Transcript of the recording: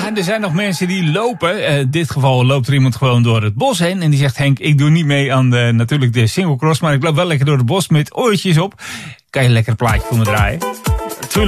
Ja, en er zijn nog mensen die lopen. In dit geval loopt er iemand gewoon door het bos heen. En die zegt, Henk, ik doe niet mee aan natuurlijk de single cross. Maar ik loop wel lekker door het bos met oortjes op. Kan je een lekker plaatje voor me draaien?